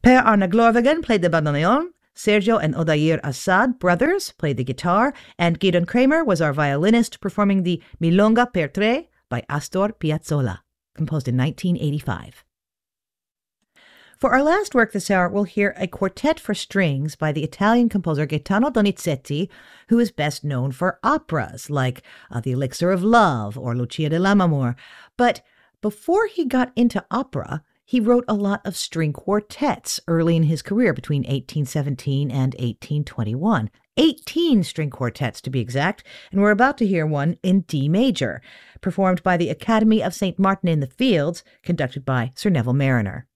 Per Arne Glorvigen played the bandoneon, Sergio and Odair Assad, brothers, played the guitar, and Gideon Kramer was our violinist, performing the Milonga per Tre by Astor Piazzolla, composed in 1985. For our last work this hour, we'll hear a quartet for strings by the Italian composer Gaetano Donizetti, who is best known for operas like The Elixir of Love or Lucia di Lammermoor. But before he got into opera, he wrote a lot of string quartets early in his career between 1817 and 1821. 18 string quartets to be exact, and we're about to hear one in D major, performed by the Academy of St. Martin in the Fields, conducted by Sir Neville Marriner.